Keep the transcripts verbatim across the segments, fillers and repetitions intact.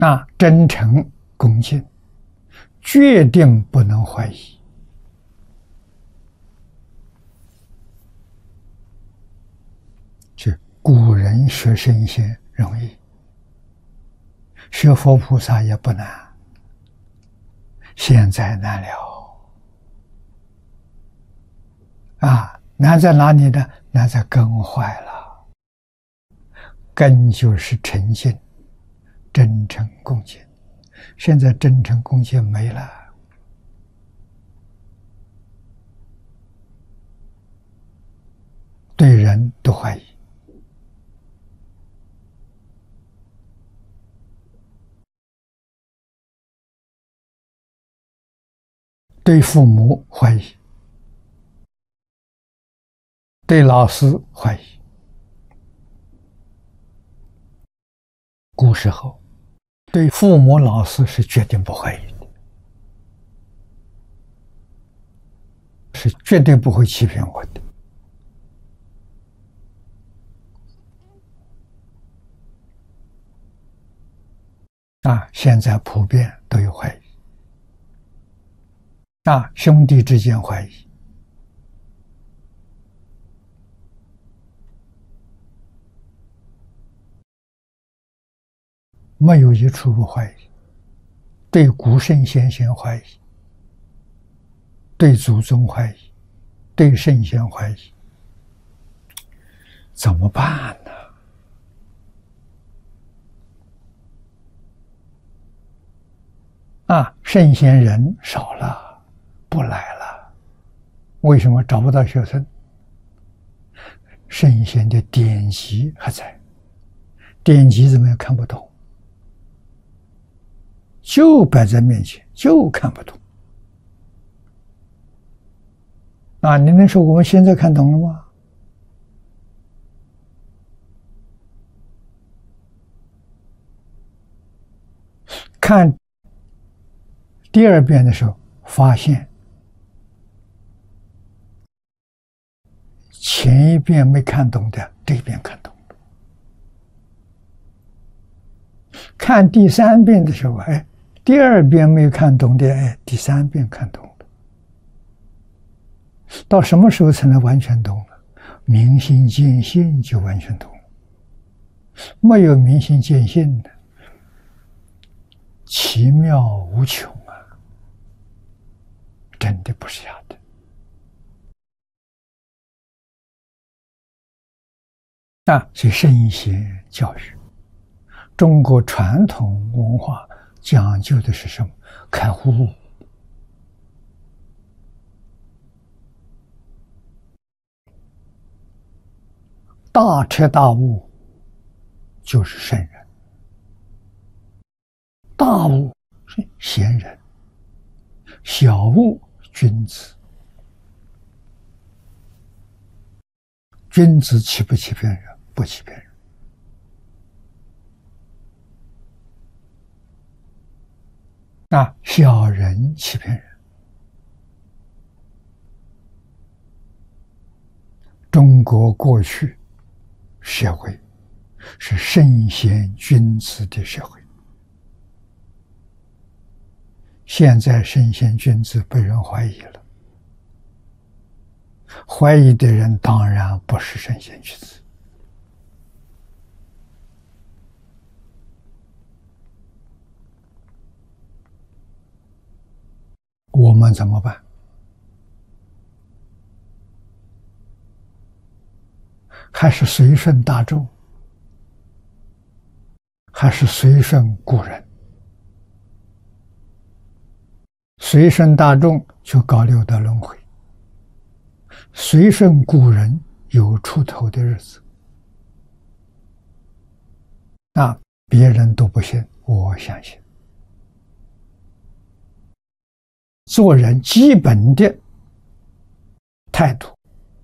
啊，真诚恭敬，决定不能怀疑。这古人学圣贤容易，学佛菩萨也不难，现在难了。啊，难在哪里呢？难在根坏了。根就是诚信、真诚恭敬，现在真诚恭敬没了。对人都怀疑，对父母怀疑，对老师怀疑。古时候对父母老师是决定不怀疑的，是绝对不会欺骗我的。啊，现在普遍都有怀疑。啊，兄弟之间怀疑，没有一处不怀疑。对古圣先贤怀疑，对祖宗怀疑，对圣贤怀疑，怎么办呢？啊，圣贤人少了，不来了。为什么找不到学生？圣贤的典籍还在，典籍怎么也看不懂，就摆在面前，就看不懂。啊，你能说我们现在看懂了吗？看第二遍的时候，发现前一遍没看懂的，这一遍看懂了。看第三遍的时候，哎，第二遍没有看懂的，哎，第三遍看懂了。到什么时候才能完全懂了？明心见性就完全懂了。没有明心见性的，奇妙无穷啊！真的不是假的。啊，所以圣贤教育，中国传统文化讲究的是什么？开悟。大彻大悟就是圣人，大悟是贤人，小悟君子。君子欺不欺骗人？不欺骗人。啊，小人欺骗人。中国过去社会是圣贤君子的社会，现在圣贤君子被人怀疑了，怀疑的人当然不是圣贤君子。我们怎么办？还是随顺大众，还是随顺古人？随顺大众就搞六道轮回，随顺古人有出头的日子。啊，别人都不信，我相信。做人基本的态度，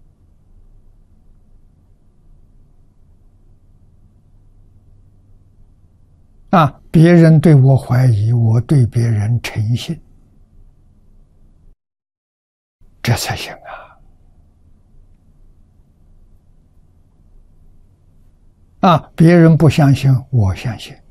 啊，别人对我怀疑，我对别人诚信，这才行啊！啊，别人不相信，我相信，